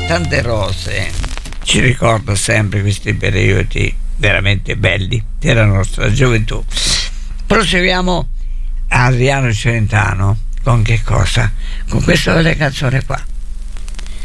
tante rose ci ricorda sempre questi periodi veramente belli della nostra gioventù. Proseguiamo a Adriano Celentano con che cosa? Con questa bella canzone qua.